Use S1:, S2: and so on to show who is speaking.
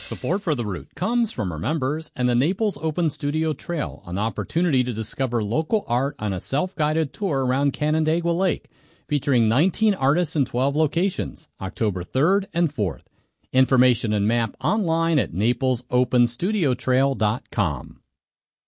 S1: Support for The Root comes from our members and the Naples Open Studio Trail, an opportunity to discover local art on a self-guided tour around Canandaigua Lake, featuring 19 artists in 12 locations, October 3rd and 4th. Information and map online at naplesopenstudiotrail.com.